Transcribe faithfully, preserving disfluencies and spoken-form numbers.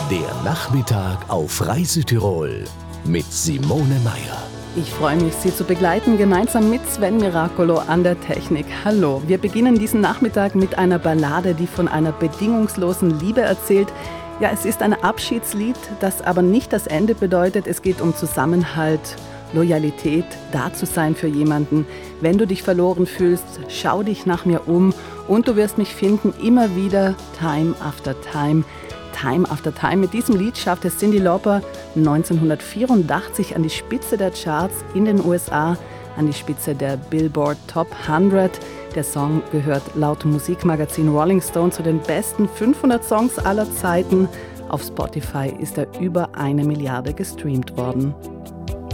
Der Nachmittag auf Reise Tirol mit Simone Meier. Ich freue mich, Sie zu begleiten, gemeinsam mit Sven Miracolo an der Technik. Hallo, wir beginnen diesen Nachmittag mit einer Ballade, die von einer bedingungslosen Liebe erzählt. Ja, es ist ein Abschiedslied, das aber nicht das Ende bedeutet. Es geht um Zusammenhalt, Loyalität, da zu sein für jemanden. Wenn du dich verloren fühlst, schau dich nach mir um und du wirst mich finden, immer wieder, time after time. Time After Time. Mit diesem Lied schafft es Cyndi Lauper neunzehnhundertvierundachtzig an die Spitze der Charts in den U S A, an die Spitze der Billboard Top hundert. Der Song gehört laut Musikmagazin Rolling Stone zu den besten fünfhundert Songs aller Zeiten. Auf Spotify ist er über eine Milliarde gestreamt worden.